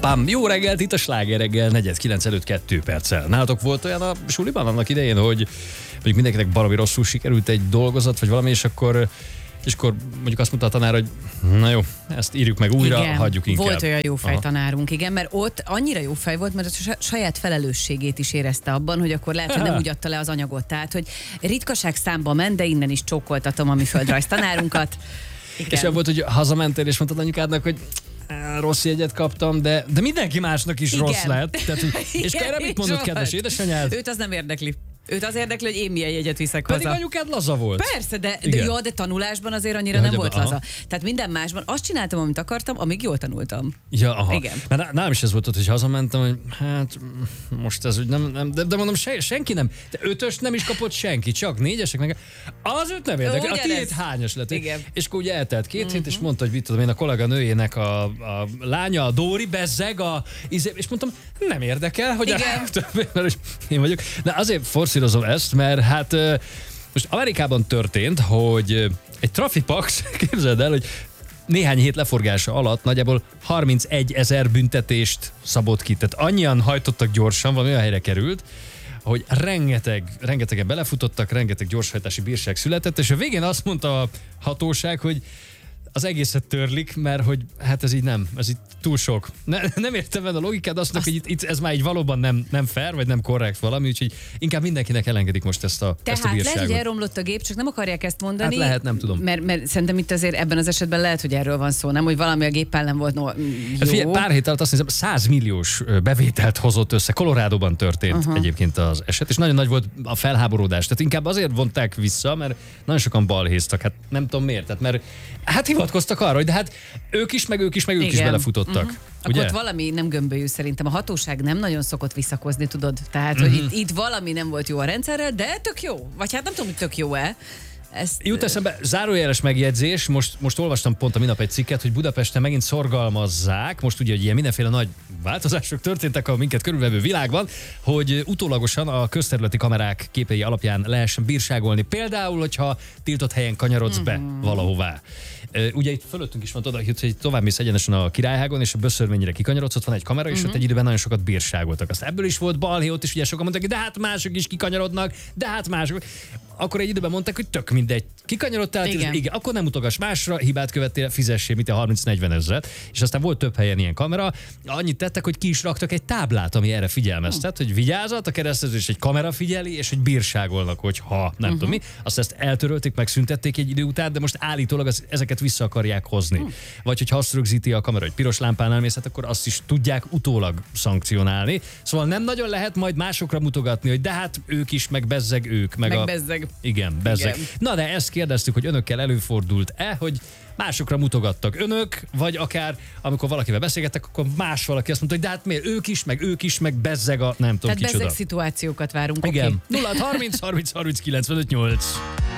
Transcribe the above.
Pam, jó reggelt, itt a Sláger reggel, 8:09 előtt 2 perccel. Nálatok volt olyan a suliban annak idején, hogy mondjuk mindenkinek baromi rosszul sikerült egy dolgozat, vagy valami, és akkor mondjuk azt mondta a tanár, hogy na jó, ezt írjuk meg újra, igen, hagyjuk inkább. Volt olyan jó fej tanárunk, igen, mert ott annyira jó fej volt, mert a saját felelősségét is érezte abban, hogy akkor lehet, hogy nem úgy adta le az anyagot. Tehát, hogy ritkaság számba ment, de innen is csókoltatom a mi földrajz tanárunkat. Igen. És olyan volt, hogy hazamentél, és mondtad anyukádnak, hogy rossz jegyet kaptam, de mindenki másnak is igen. rossz lett. Tehát, és erre mit mondott, kedves édesanyád? Őt az nem érdekli. Őt az érdekli, hogy én milyen jegyet viszek Pedig haza. anyukád laza volt. Persze, de tanulásban azért annyira nem volt laza. Tehát minden másban azt csináltam, amit akartam, amíg jól tanultam. Ja, aha. Igen. Mert nálam is ez volt ott, hogy hazamentem, hogy hát most ez úgy nem de mondom, senki nem. De 5-öst nem is kapott senki, csak 4-esek meg. Az őt nem érdekel. A tiéd hányas lett. Igen. És akkor ugye eltelt 2 hét, és mondta, hogy mit tudom én, a kollega nőjének a lánya, a Dóri, bezzeg, és mondtam, nem érdekel, hogy én vagyok. De azért forszírozom ezt, mert hát most Amerikában történt, hogy egy trafipax, képzeld el, hogy néhány hét leforgása alatt nagyjából 31 000 büntetést szabott ki. Tehát annyian hajtottak gyorsan, valami olyan helyre került, hogy rengetegen belefutottak, rengeteg gyorshajtási bírság született, és a végén azt mondta a hatóság, hogy az egészet törlik, mert hogy hát ez így nem, ez így túl sok. Nem értem benne a logikát, azt mondok, hogy itt ez már így valóban nem fair, vagy nem korrekt valami, úgyhogy inkább mindenkinek elengedik most ezt a bírságot. Tehát lehet, hogy elromlott a gép, csak nem akarják ezt mondani. Hát lehet, nem tudom. Mert szerintem itt azért ebben az esetben lehet, hogy erről van szó, nem? Hogy valami a géppel nem volt jó. Hát figyelj, pár hét alatt azt hiszem 100 milliós bevételt hozott össze. Colorado-ban történt egyébként az eset, és nagyon nagy volt a felháborodás. Tehát inkább azért vonták vissza, mert nagyon sokan balhéztak. Hát nem tudom miért. Tehát mert hát hivatkoztak arra, hogy de hát ők is belefutottak. Akkor ott valami nem gömbölyű szerintem. A hatóság nem nagyon szokott visszakozni, tudod? Tehát, hogy itt valami nem volt jó a rendszerrel, de tök jó. Vagy hát nem tudom, hogy tök jó-e. Jut eszembe, zárójeles megjegyzés, most olvastam pont a minap egy cikket, hogy Budapesten megint szorgalmazzák, most ugye, hogy ilyen mindenféle nagy változások történtek a minket körülvevő világban, hogy utólagosan a közterületi kamerák képei alapján lehessen bírságolni. Például, hogyha tiltott helyen kanyarodsz be valahová. Ugye itt fölöttünk is van oda, hogy tovább mész egyenesen a Királyhágon, és a Böszörményire kikanyarodsz, ott van egy kamera, és ott egy időben nagyon sokat bírságoltak. Aztán ebből is volt balhé, ott is ugye sokan mondták, de hát mások is kikanyarodnak, de hát mások. Akkor egy időben mondták, hogy tök mindegy. Kikanyarodtál, igen, akkor nem utogass másra, hibát követtél, fizessél, mint a 30-40 ezret. És aztán volt több helyen ilyen kamera. Annyit tettek, hogy ki is raktak egy táblát, ami erre figyelmeztet, hogy vigyázat, a keresztezés egy kamera figyeli, és hogy bírságolnak, hogyha nem tudom mi. Azt ezt eltörölték, megszüntették egy idő után, de most állítólag ezeket vissza akarják hozni. Vagy hogyha azt rögzíti a kamera, hogy piros lámpánál mész, hát akkor azt is tudják utólag szankcionálni. Szóval nem nagyon lehet majd másokra mutogatni, hogy de hát ők is, meg bezzeg ők, meg bezzeg. Igen, bezzeg. Igen. Na de ezt kérdeztük, hogy önökkel előfordult-e, hogy másokra mutogattak önök, vagy akár amikor valakivel beszélgettek, akkor más valaki azt mondta, hogy de hát miért ők is, meg bezzeg a nem tudom tehát kicsoda. bezzeg szituációkat várunk. Igen. Okay. 0 30 30 30 95 8.